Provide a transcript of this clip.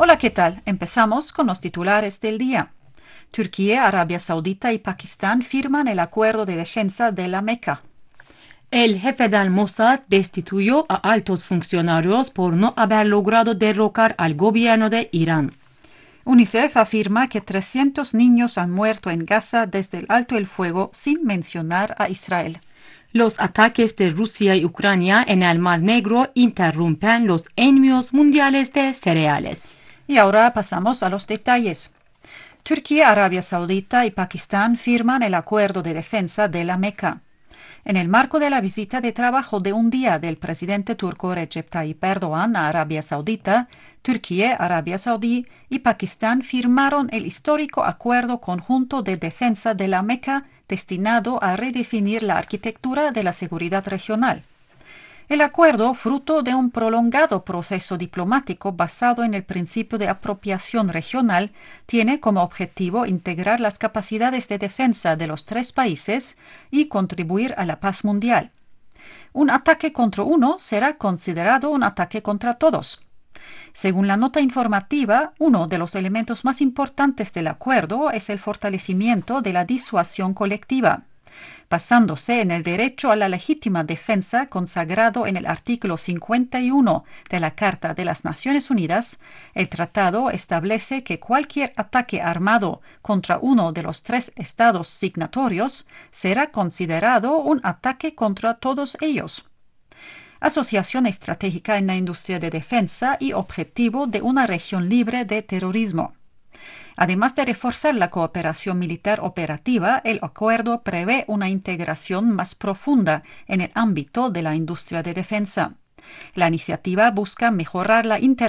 Hola, ¿qué tal? Empezamos con los titulares del día. Turquía, Arabia Saudita y Pakistán firman el acuerdo de defensa de la Meca. El jefe del Mossad destituyó a altos funcionarios por no haber logrado derrocar al gobierno de Irán. UNICEF afirma que 300 niños han muerto en Gaza desde el alto el fuego sin mencionar a Israel. Los ataques de Rusia y Ucrania en el Mar Negro interrumpen los envíos mundiales de cereales. Y ahora pasamos a los detalles. Turquía, Arabia Saudita y Pakistán firman el acuerdo de defensa de la Meca. En el marco de la visita de trabajo de un día del presidente turco Recep Tayyip Erdoğan a Arabia Saudita, Turquía, Arabia Saudí y Pakistán firmaron el histórico Acuerdo Conjunto de Defensa de la Meca destinado a redefinir la arquitectura de la seguridad regional. El acuerdo, fruto de un prolongado proceso diplomático basado en el principio de apropiación regional, tiene como objetivo integrar las capacidades de defensa de los tres países y contribuir a la paz mundial. Un ataque contra uno será considerado un ataque contra todos. Según la nota informativa, uno de los elementos más importantes del acuerdo es el fortalecimiento de la disuasión colectiva. Basándose en el derecho a la legítima defensa consagrado en el artículo 51 de la Carta de las Naciones Unidas, el tratado establece que cualquier ataque armado contra uno de los tres estados signatorios será considerado un ataque contra todos ellos. Asociación estratégica en la industria de defensa y objetivo de una región libre de terrorismo. Además de reforzar la cooperación militar operativa, el acuerdo prevé una integración más profunda en el ámbito de la industria de defensa. La iniciativa busca mejorar la